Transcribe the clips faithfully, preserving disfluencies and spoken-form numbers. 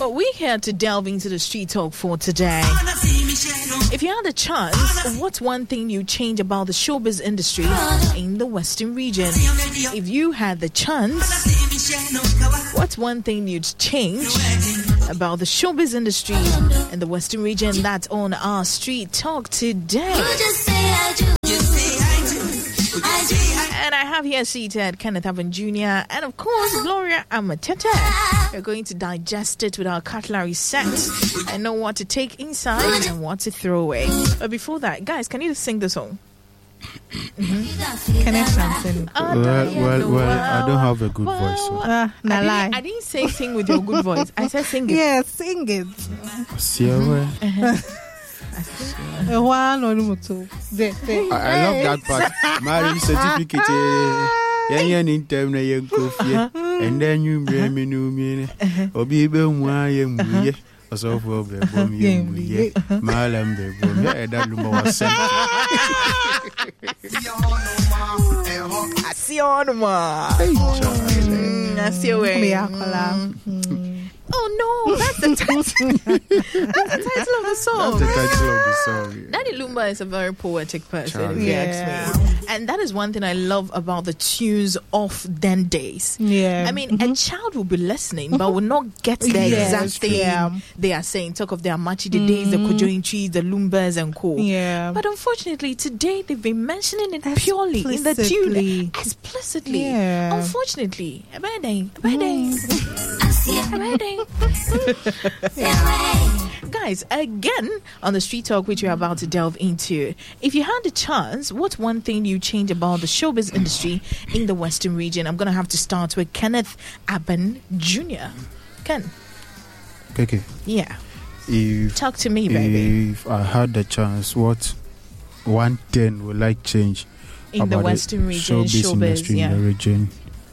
Well, we're here to delve into the street talk for today. If you had the chance, what's one thing you'd change about the showbiz industry in the Western region? If you had the chance, what's one thing you'd change about the showbiz industry in the Western region? That's on our street talk today. And I have here seated Kenneth Aban Junior and of course Gloria Amatete. We're going to digest it with our cutlery set and know what to take inside and what to throw away. But before that, guys, can you just sing the song? Mm-hmm. Can I something? Well, well, well, I don't have a good voice. So. Uh, nah, I, lie. didn't, I didn't say sing with your good voice. I said sing it. Yeah, sing it. See where? I, I love that part. Marriage certificate. Yeah, yeah, in term na yen coffee, and then you bring me new meaning. Obi be mwa ye muye. Also for be bom ye muye. Malam be bom. Yeah, that lumba was sent. I see on ma. I see where. Oh no, that's the title. That's the title of the song. That's the title of the song. Yeah. Daddy Lumba is a very poetic person, Charlie. if you Yeah. ask me. And that is one thing I love about the tunes of then days. Yeah. I mean, a child will be listening, but will not get the Yes, exact thing yeah. they are saying. Talk of the Amachi, the days, the Kojoin trees, the Lumbas and co. Yeah. But unfortunately, today they've been mentioning it purely in the tune, Explicitly. explicitly. Yeah. Unfortunately, a bad day, a bad day. Guys, again on the street talk which we're about to delve into, if you had the chance, what's one thing you change about the showbiz industry in the Western region? I'm gonna have to start with Kenneth Aban Junior Ken, Okay. yeah, If talk to me, baby. if I had the chance, what one thing would I change In the about Western region, showbiz, showbiz, industry yeah. in the region?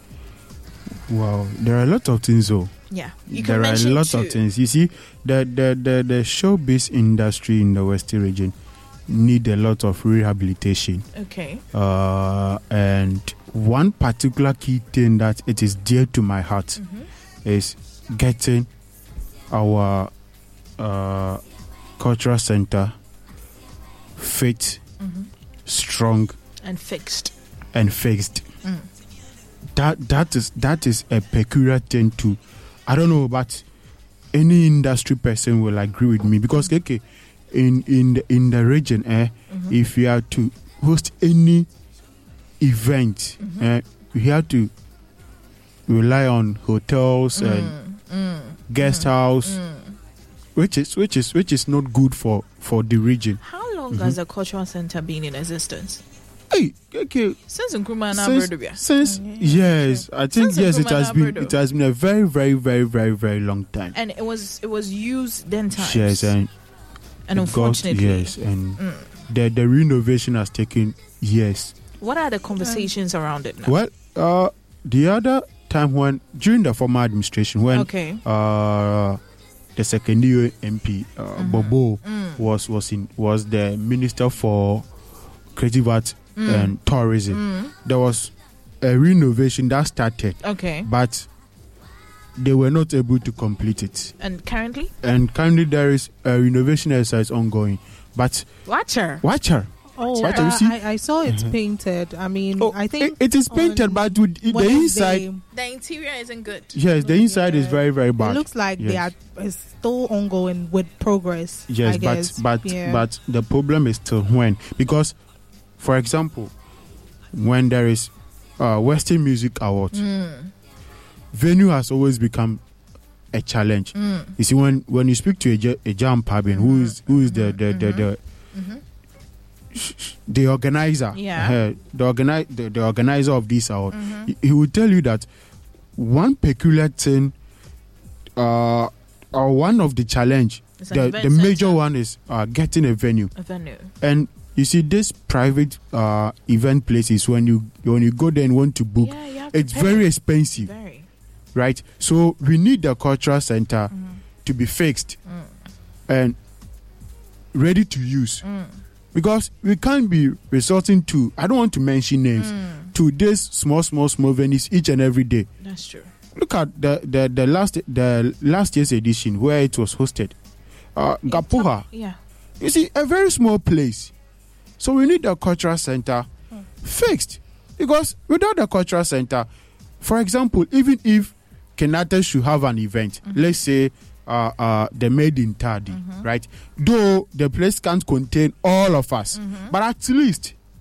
Wow, there are a lot of things though. Yeah, you can There are a mention lot two. of things. You see, the the, the the showbiz industry in the Western region need a lot of rehabilitation. Okay. Uh, and one particular key thing that it is dear to my heart Mm-hmm. is getting our uh, cultural center fit, Mm-hmm. strong, And fixed. and fixed. Mm. That that is that is a peculiar thing too. I don't know, but any industry person will agree with me because okay, in in the in the region, eh, Mm-hmm. if you are to host any event, Mm-hmm. eh, you have to rely on hotels and Mm, mm, guest house, mm. which is which is which is not good for for the region. How long has the cultural center been in existence? Hey, okay. Since Nkrumah and Since, Aberdubia. since yes, I think Since yes, it Nkrumah has and been Aberdo. it has been a very very very very very long time. And it was it was used then times. Yes, and and it got- unfortunately, yes, and Mm. the the renovation has taken years. what are the conversations around it now? Well, uh, the other time when during the former administration when Okay. uh the second year M P uh, Mhm. Bobo Mm. was was in was the minister for creative arts Mm. and tourism. Mm. There was a renovation that started, Okay. but they were not able to complete it. And currently? And currently there is a renovation exercise ongoing. But Watcher. watch her. Oh, What uh, you see? I, I saw it's Uh-huh. painted. I mean, Oh, I think it, it is painted, on but with the when inside, they- The interior isn't good. yes, the inside is Yeah. very, very it bad. looks like they Yes. are it's still ongoing with progress. Yes, I guess. but but Yeah. but the problem is still when, because, for example, when there is uh, Western Music Awards, Mm. venue has always become a challenge. Mm. You see, when when you speak to a, Ja- a Jam Pabin, who is who is the the the, the, Mhm. the organizer, Yeah. uh, the organize the, the organizer of this award, Mhm. he, he will tell you that one peculiar thing, uh, or one of the challenge, It's an the event the major center. one is uh, getting a venue. A venue. And you see, this private uh, event places, when you when you go there and want to book, Yeah, you have to it's pay. very expensive, Very. right? So we need the cultural center Mm. to be fixed Mm. and ready to use, Mm. because we can't be resorting to, I don't want to mention names, Mm. to these small, small, small venues each and every day. That's true. look at the, the, the last the last year's edition where it was hosted. Uh, Gapuha. Yeah. You see, a very small place. So we need the cultural center hmm. fixed. Because without the cultural center, for example, even if Kenyatta should have an event, mm-hmm. let's say uh, uh, the Made in Tadi, mm-hmm. right? Though the place can't contain all of us, mm-hmm. but at least